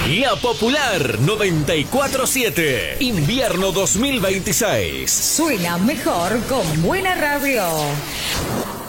La Popular 94.7. Invierno 2026. Suena mejor con buena radio.